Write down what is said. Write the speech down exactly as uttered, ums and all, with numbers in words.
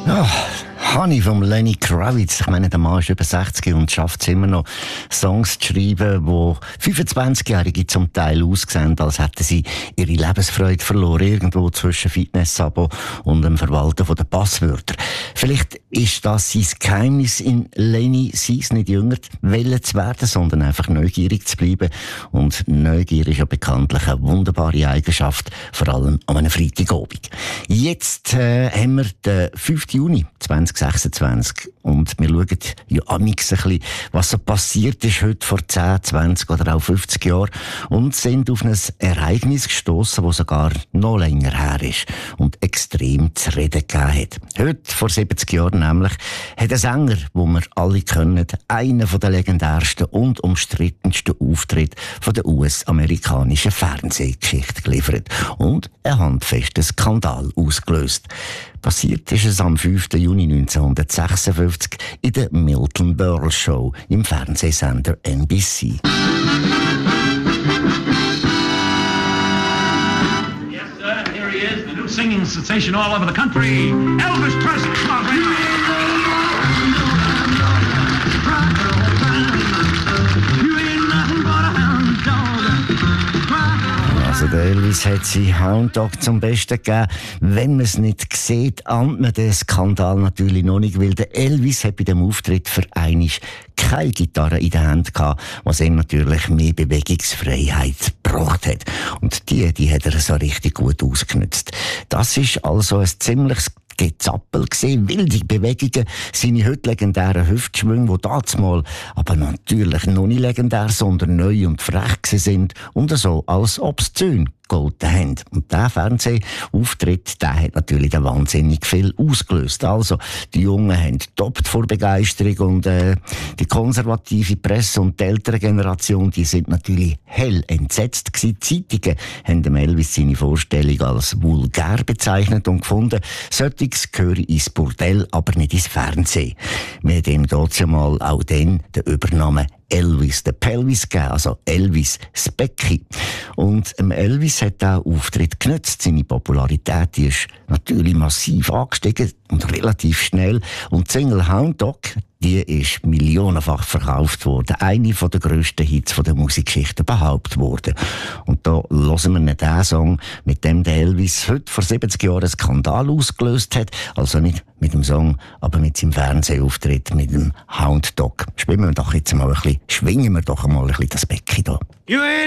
Oh, Honey von Lenny Kravitz. Ich meine, der Mann ist über sechzig und schafft es immer noch, Songs zu schreiben, die fünfundzwanzigjährige zum Teil aussehen, als hätten sie ihre Lebensfreude verloren, irgendwo zwischen Fitness-Abo und dem Verwalten der Passwörter. Vielleicht ist das sein Geheimnis in Lenny, sei es nicht jünger wollen zu werden, sondern einfach neugierig zu bleiben. Und Neugier ist ja bekanntlich eine wunderbare Eigenschaft, vor allem an einem Freitagabend. Jetzt äh, haben wir den fünften Juni zweitausendsechsundzwanzig und wir schauen ja amix ein bisschen, was so passiert ist heute vor zehn, zwanzig oder auch fünfzig Jahren und sind auf ein Ereignis gestossen, das sogar noch länger her ist und extrem zu reden gegeben hat. Heute, vor siebzig Jahren nämlich, hat ein Sänger, wo wir alle kennen, einen der legendärsten und umstrittensten Auftritte von der U S-amerikanischen Fernsehgeschichte geliefert und einen handfesten Skandal ausgelöst. Passiert ist es am fünften Juni neunzehnhundertsechsundfünfzig in der Milton Berle Show im Fernsehsender N B C. Yes, sir. Here he is, the new singing sensation all over the country, Elvis Presley. Come on, bring him on. Also der Elvis hat seinen Hound Dog zum Besten gegeben. Wenn man es nicht sieht, ahnt man den Skandal natürlich noch nicht, weil der Elvis hat bei dem Auftritt für einmal keine Gitarre in der Hand gehabt, was ihm natürlich mehr Bewegungsfreiheit gebracht hat. Und die, die hat er so richtig gut ausgenutzt. Das ist also ein ziemliches Gezappel gesehen, wilde Bewegungen, seine heute legendären Hüftschwünge, die dazumal aber natürlich noch nicht legendär, sondern neu und frech sind und so als obszön gegolten haben. Und dieser Fernsehauftritt, der hat natürlich wahnsinnig viel ausgelöst. Also, die Jungen haben getoppt vor Begeisterung und äh, die konservative Presse und die ältere Generation, die sind natürlich hell entsetzt gewesen. Die Zeitungen haben dem Elvis seine Vorstellung als vulgär bezeichnet und gefunden, solches gehöre ins Bordell, aber nicht ins Fernsehen. Wir haben ihm dazu mal auch dann den Übernamen Elvis the Pelvis gegeben, also Elvis Specky. Und ähm, Elvis hat diesen Auftritt genutzt. Seine Popularität die ist natürlich massiv angestiegen und relativ schnell. Und die Single Hound Dog, die ist millionenfach verkauft worden. Eine der grössten Hits der Musikgeschichte überhaupt worden. Und da hören wir nicht den Song, mit dem der Elvis heute vor siebzig Jahren einen Skandal ausgelöst hat. Also nicht mit dem Song, aber mit seinem Fernsehauftritt, mit dem Hound Dog. Schwimmen wir doch jetzt mal ein bisschen, schwingen wir doch mal ein bisschen das Becken da. You ain't